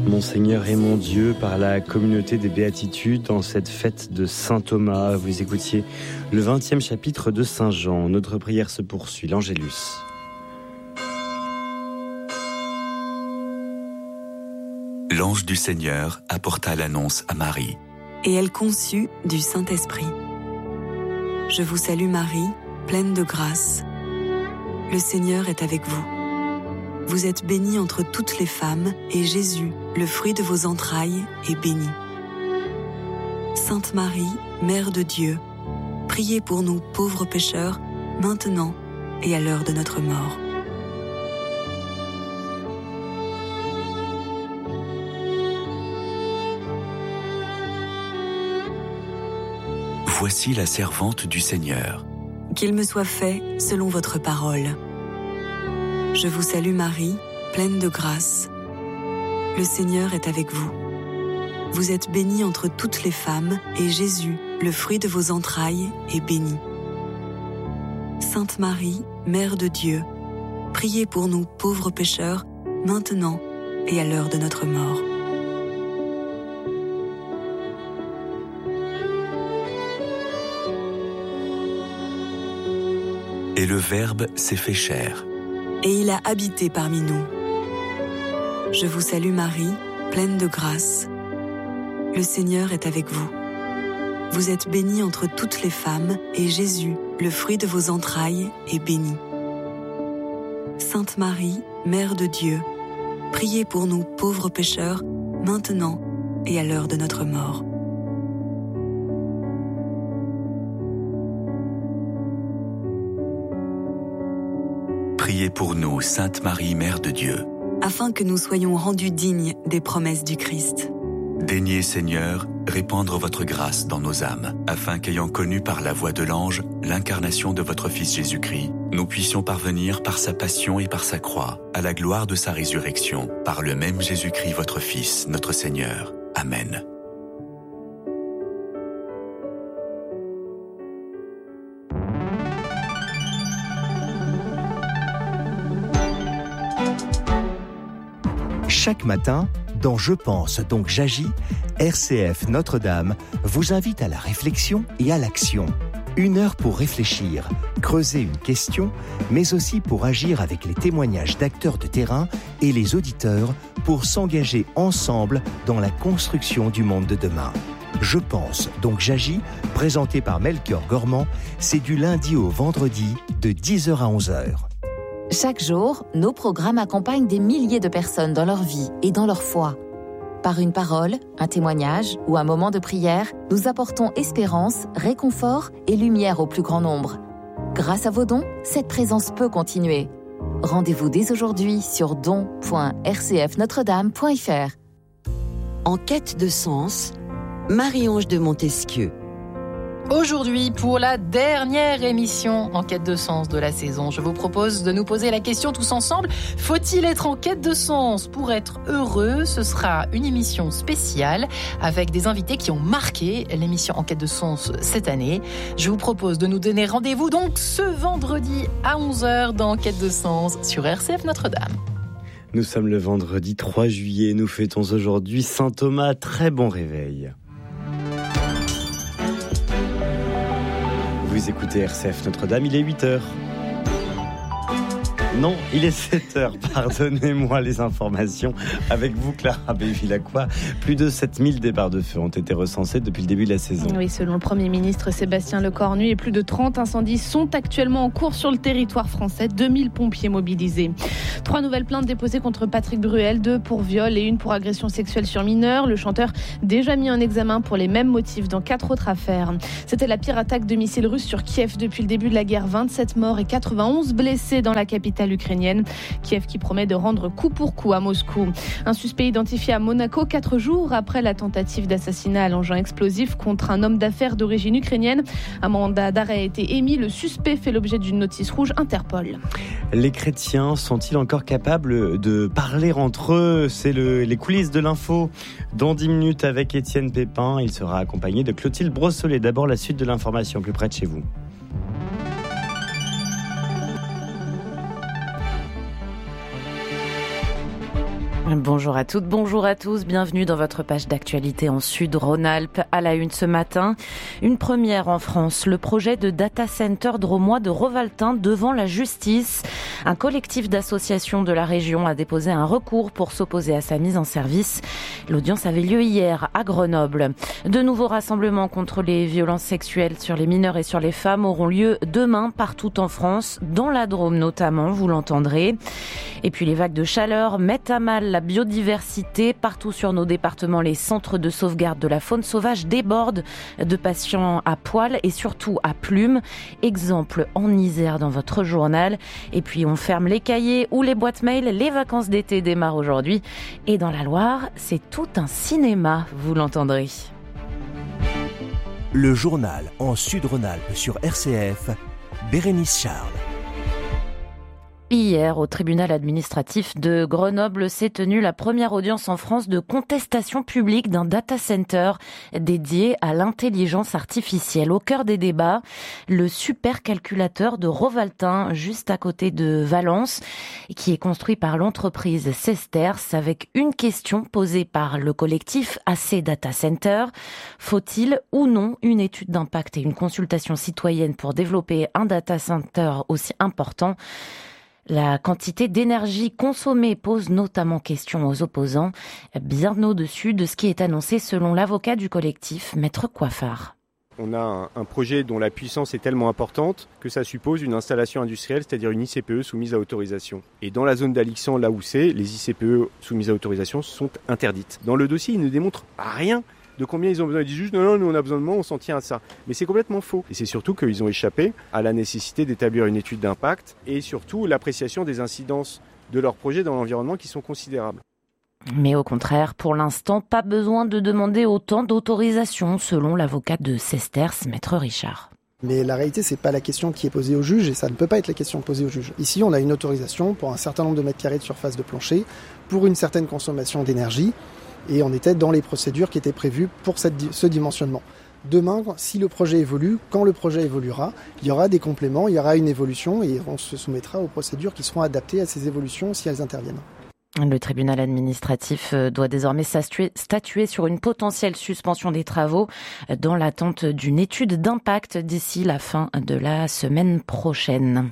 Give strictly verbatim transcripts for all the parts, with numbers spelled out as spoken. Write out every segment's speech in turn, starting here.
Mon Seigneur et mon Dieu, par la communauté des Béatitudes, en cette fête de Saint Thomas, vous écoutiez le vingtième chapitre de Saint Jean. Notre prière se poursuit, l'Angélus. L'ange du Seigneur apporta l'annonce à Marie. Et elle conçut du Saint-Esprit. Je vous salue Marie, pleine de grâce. Le Seigneur est avec vous. Vous êtes bénie entre toutes les femmes, et Jésus, le fruit de vos entrailles, est béni. Sainte Marie, Mère de Dieu, priez pour nous pauvres pécheurs, maintenant et à l'heure de notre mort. Voici la servante du Seigneur. Qu'il me soit fait selon votre parole. Je vous salue Marie, pleine de grâce. Le Seigneur est avec vous. Vous êtes bénie entre toutes les femmes, et Jésus, le fruit de vos entrailles, est béni. Sainte Marie, Mère de Dieu, priez pour nous pauvres pécheurs, maintenant et à l'heure de notre mort. Et le Verbe s'est fait chair. Et il a habité parmi nous. Je vous salue Marie, pleine de grâce. Le Seigneur est avec vous. Vous êtes bénie entre toutes les femmes, et Jésus, le fruit de vos entrailles, est béni. Sainte Marie, Mère de Dieu, priez pour nous pauvres pécheurs, maintenant et à l'heure de notre mort. Priez pour nous, Sainte Marie, Mère de Dieu. Afin que nous soyons rendus dignes des promesses du Christ. Daignez, Seigneur, répandre votre grâce dans nos âmes, afin qu'ayant connu par la voix de l'ange l'incarnation de votre Fils Jésus-Christ, nous puissions parvenir par sa passion et par sa croix à la gloire de sa résurrection, par le même Jésus-Christ, votre Fils, notre Seigneur. Amen. Chaque matin, dans Je pense donc j'agis, R C F Notre-Dame vous invite à la réflexion et à l'action. Une heure pour réfléchir, creuser une question, mais aussi pour agir avec les témoignages d'acteurs de terrain et les auditeurs pour s'engager ensemble dans la construction du monde de demain. Je pense donc j'agis, présenté par Melchior Gormand, c'est du lundi au vendredi de dix heures à onze heures. Chaque jour, nos programmes accompagnent des milliers de personnes dans leur vie et dans leur foi. Par une parole, un témoignage ou un moment de prière, nous apportons espérance, réconfort et lumière au plus grand nombre. Grâce à vos dons, cette présence peut continuer. Rendez-vous dès aujourd'hui sur don point r c f notre dame point f r. En quête de sens, Marie-Ange de Montesquieu. Aujourd'hui, pour la dernière émission en quête de sens de la saison, je vous propose de nous poser la question tous ensemble. Faut-il être en quête de sens pour être heureux ? Ce sera une émission spéciale avec des invités qui ont marqué l'émission en quête de sens cette année. Je vous propose de nous donner rendez-vous donc ce vendredi à onze heures dans Quête de sens sur R C F Notre-Dame. Nous sommes le vendredi trois juillet, nous fêtons aujourd'hui Saint Thomas. Très bon réveil. Vous écoutez R C F Notre-Dame, il est huit heures. Non, il est sept heures, pardonnez-moi les informations. Avec vous, Clara Bévillacqua, plus de sept mille départs de feu ont été recensés depuis le début de la saison. Oui, selon le Premier ministre Sébastien Lecornu, et plus de trente incendies sont actuellement en cours sur le territoire français, deux mille pompiers mobilisés. Trois nouvelles plaintes déposées contre Patrick Bruel, deux pour viol et une pour agression sexuelle sur mineur. Le chanteur déjà mis en examen pour les mêmes motifs dans quatre autres affaires. C'était la pire attaque de missiles russes sur Kiev depuis le début de la guerre. vingt-sept morts et quatre-vingt-onze blessés dans la capitale ukrainienne. Kiev qui promet de rendre coup pour coup à Moscou. Un suspect identifié à Monaco quatre jours après la tentative d'assassinat à l'engin explosif contre un homme d'affaires d'origine ukrainienne. Un mandat d'arrêt a été émis. Le suspect fait l'objet d'une notice rouge Interpol. Les chrétiens sont-ils encore capables de parler entre eux ? C'est le, les coulisses de l'info. Dans dix minutes avec Étienne Pépin, il sera accompagné de Clotilde Brossolet. D'abord la suite de l'information plus près de chez vous. Bonjour à toutes, bonjour à tous, bienvenue dans votre page d'actualité en Sud-Rhône-Alpes. À la une ce matin, une première en France, le projet de data center drômois de Rovaltain devant la justice. Un collectif d'associations de la région a déposé un recours pour s'opposer à sa mise en service. L'audience avait lieu hier à Grenoble. De nouveaux rassemblements contre les violences sexuelles sur les mineurs et sur les femmes auront lieu demain partout en France, dans la Drôme notamment, vous l'entendrez. Et puis les vagues de chaleur mettent à mal la biodiversité. Partout sur nos départements, les centres de sauvegarde de la faune sauvage débordent de patients à poil et surtout à plumes. Exemple en Isère dans votre journal. Et puis on ferme les cahiers ou les boîtes mail. Les vacances d'été démarrent aujourd'hui. Et dans la Loire, c'est tout un cinéma, vous l'entendrez. Le journal en Sud-Rhône-Alpes sur R C F, Bérénice Charles. Hier, au tribunal administratif de Grenoble, s'est tenue la première audience en France de contestation publique d'un data center dédié à l'intelligence artificielle. Au cœur des débats, le supercalculateur de Rovaltain, juste à côté de Valence, qui est construit par l'entreprise Sesterce, avec une question posée par le collectif A C Data Center. Faut-il ou non une étude d'impact et une consultation citoyenne pour développer un data center aussi important ? La quantité d'énergie consommée pose notamment question aux opposants, bien au-dessus de ce qui est annoncé selon l'avocat du collectif, Maître Coiffard. On a un, un projet dont la puissance est tellement importante que ça suppose une installation industrielle, c'est-à-dire une I C P E soumise à autorisation. Et dans la zone d'Alixan, là où c'est, les I C P E soumises à autorisation sont interdites. Dans le dossier, ils ne démontrent rien de combien ils ont besoin. Ils disent juste non, non, nous on a besoin de moi, on s'en tient à ça. Mais c'est complètement faux. Et c'est surtout qu'ils ont échappé à la nécessité d'établir une étude d'impact et surtout l'appréciation des incidences de leur projet dans l'environnement qui sont considérables. Mais au contraire, pour l'instant, pas besoin de demander autant d'autorisation, selon l'avocat de Sesterce, Maître Richard. Mais la réalité, c'est pas la question qui est posée au juge et ça ne peut pas être la question posée au juge. Ici, on a une autorisation pour un certain nombre de mètres carrés de surface de plancher, pour une certaine consommation d'énergie. Et on était dans les procédures qui étaient prévues pour cette, ce dimensionnement. Demain, si le projet évolue, quand le projet évoluera, il y aura des compléments, il y aura une évolution et on se soumettra aux procédures qui seront adaptées à ces évolutions si elles interviennent. Le tribunal administratif doit désormais statuer, statuer sur une potentielle suspension des travaux dans l'attente d'une étude d'impact d'ici la fin de la semaine prochaine.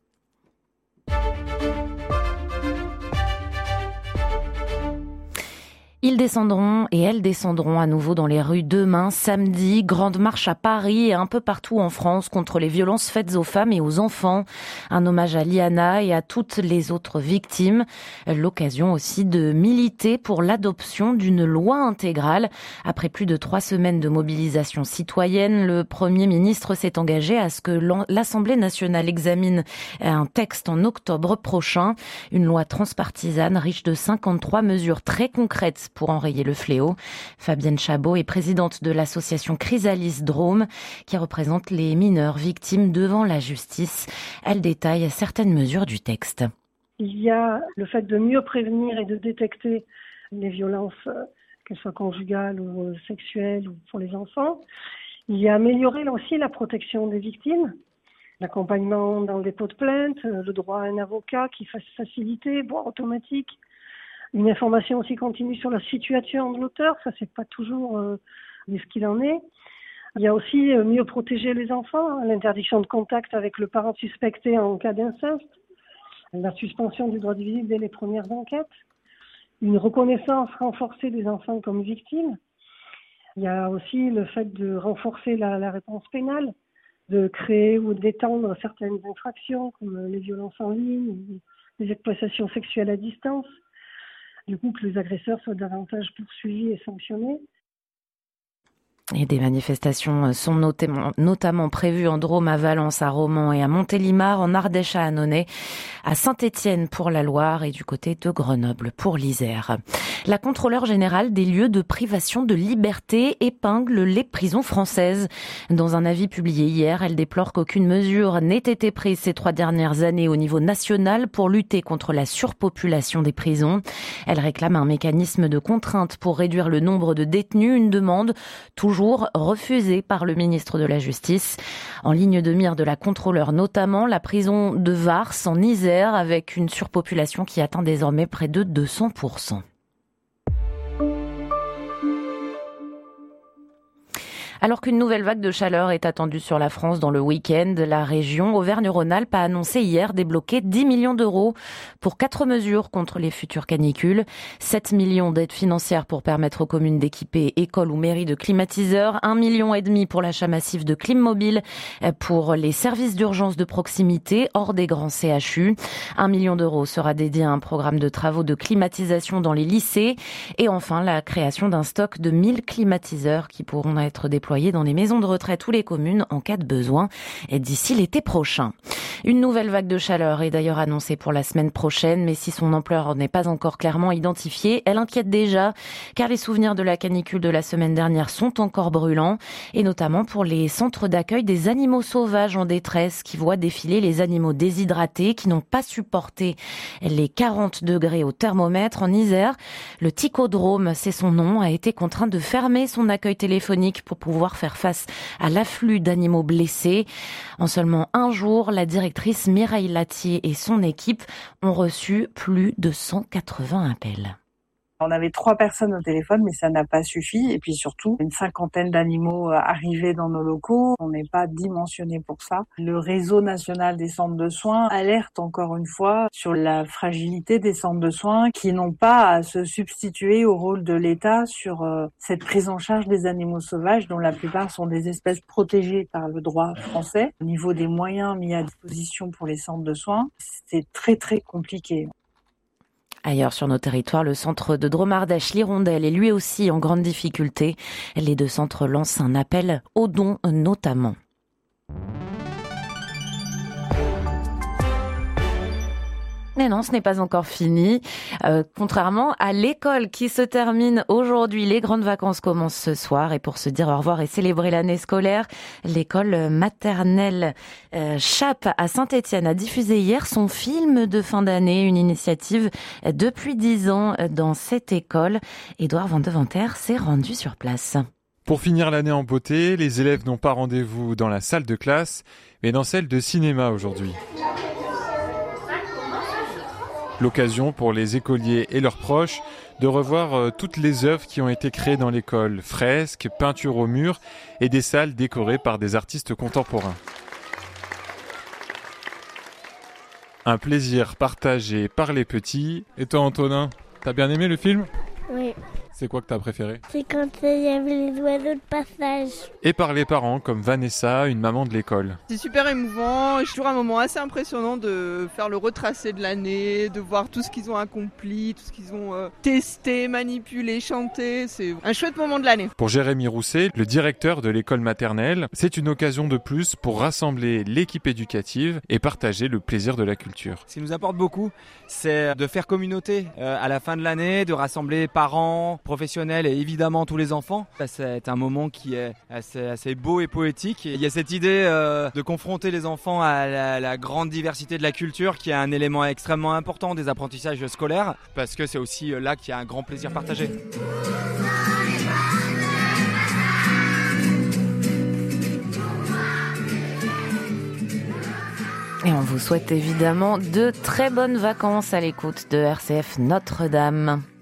Ils descendront et elles descendront à nouveau dans les rues demain, samedi. Grande marche à Paris et un peu partout en France contre les violences faites aux femmes et aux enfants. Un hommage à Liana et à toutes les autres victimes. L'occasion aussi de militer pour l'adoption d'une loi intégrale. Après plus de trois semaines de mobilisation citoyenne, le Premier ministre s'est engagé à ce que l'Assemblée nationale examine un texte en octobre prochain. Une loi transpartisane riche de cinquante-trois mesures très concrètes pour enrayer le fléau. Fabienne Chabot est présidente de l'association Chrysalis Drôme, qui représente les mineurs victimes devant la justice. Elle détaille certaines mesures du texte. Il y a le fait de mieux prévenir et de détecter les violences, qu'elles soient conjugales ou sexuelles ou pour les enfants. Il y a améliorer là aussi la protection des victimes, l'accompagnement dans le dépôt de plainte, le droit à un avocat qui fasse facilité, voire automatique. Une information aussi continue sur la situation de l'auteur, ça c'est pas toujours euh, ce qu'il en est. Il y a aussi euh, mieux protéger les enfants, hein, l'interdiction de contact avec le parent suspecté en cas d'inceste, la suspension du droit de visite dès les premières enquêtes, une reconnaissance renforcée des enfants comme victimes. Il y a aussi le fait de renforcer la, la réponse pénale, de créer ou d'étendre certaines infractions comme les violences en ligne, les exploitations sexuelles à distance. Du coup, que les agresseurs soient davantage poursuivis et sanctionnés. Et des manifestations sont notamment, notamment prévues en Drôme, à Valence, à Romans et à Montélimar, en Ardèche à Annonay, à Saint-Étienne pour la Loire et du côté de Grenoble pour l'Isère. La contrôleure générale des lieux de privation de liberté épingle les prisons françaises. Dans un avis publié hier, elle déplore qu'aucune mesure n'ait été prise ces trois dernières années au niveau national pour lutter contre la surpopulation des prisons. Elle réclame un mécanisme de contrainte pour réduire le nombre de détenus, une demande toujours refusée par le ministre de la Justice. En ligne de mire de la contrôleure notamment, la prison de Vars en Isère avec une surpopulation qui atteint désormais près de deux cents pour cent. Alors qu'une nouvelle vague de chaleur est attendue sur la France dans le week-end, la région Auvergne-Rhône-Alpes a annoncé hier débloquer dix millions d'euros pour quatre mesures contre les futures canicules. sept millions d'aides financières pour permettre aux communes d'équiper écoles ou mairies de climatiseurs. un million et demi pour l'achat massif de clim mobile pour les services d'urgence de proximité hors des grands C H U. un million d'euros sera dédié à un programme de travaux de climatisation dans les lycées. Et enfin, la création d'un stock de mille climatiseurs qui pourront être déployés dans les maisons de retraite ou les communes en cas de besoin d'ici l'été prochain. Une nouvelle vague de chaleur est d'ailleurs annoncée pour la semaine prochaine, mais si son ampleur n'est pas encore clairement identifiée, elle inquiète déjà, car les souvenirs de la canicule de la semaine dernière sont encore brûlants, et notamment pour les centres d'accueil des animaux sauvages en détresse qui voient défiler les animaux déshydratés qui n'ont pas supporté les quarante degrés au thermomètre. En Isère, le Ticodrome, c'est son nom, a été contraint de fermer son accueil téléphonique pour pouvoir faire face à l'afflux d'animaux blessés. En seulement un jour, la directrice Mireille Latier et son équipe ont reçu plus de cent quatre-vingts appels. On avait trois personnes au téléphone, mais ça n'a pas suffi. Et puis surtout, une cinquantaine d'animaux arrivés dans nos locaux. On n'est pas dimensionné pour ça. Le réseau national des centres de soins alerte encore une fois sur la fragilité des centres de soins qui n'ont pas à se substituer au rôle de l'État sur euh, cette prise en charge des animaux sauvages, dont la plupart sont des espèces protégées par le droit français. Au niveau des moyens mis à disposition pour les centres de soins, c'est très très compliqué. Ailleurs sur nos territoires, le centre de Dromardèche-l'Hirondelle est lui aussi en grande difficulté. Les deux centres lancent un appel aux dons notamment. Mais non, ce n'est pas encore fini. Euh, contrairement à l'école qui se termine aujourd'hui, les grandes vacances commencent ce soir. Et pour se dire au revoir et célébrer l'année scolaire, l'école maternelle euh, Chappe à Saint-Étienne a diffusé hier son film de fin d'année, une initiative depuis dix ans dans cette école. Édouard Van de Venter s'est rendu sur place. Pour finir l'année en beauté, les élèves n'ont pas rendez-vous dans la salle de classe, mais dans celle de cinéma aujourd'hui. L'occasion pour les écoliers et leurs proches de revoir toutes les œuvres qui ont été créées dans l'école, fresques, peintures au mur et des salles décorées par des artistes contemporains. Un plaisir partagé par les petits. Et toi Antonin, t'as bien aimé le film ? Oui. C'est quoi que t'as préféré ? C'est quand il y avait les oiseaux de passage. Et par les parents, comme Vanessa, une maman de l'école. C'est super émouvant, c'est toujours un moment assez impressionnant de faire le retracé de l'année, de voir tout ce qu'ils ont accompli, tout ce qu'ils ont euh, testé, manipulé, chanté. C'est un chouette moment de l'année. Pour Jérémy Rousset, le directeur de l'école maternelle, c'est une occasion de plus pour rassembler l'équipe éducative et partager le plaisir de la culture. Ce qui nous apporte beaucoup, c'est de faire communauté euh, à la fin de l'année, de rassembler parents, professionnels et évidemment tous les enfants. C'est un moment qui est assez, assez beau et poétique. Et il y a cette idée euh, de confronter les enfants à la, la grande diversité de la culture qui est un élément extrêmement important des apprentissages scolaires parce que c'est aussi là qu'il y a un grand plaisir partagé. Et on vous souhaite évidemment de très bonnes vacances à l'écoute de R C F Notre-Dame.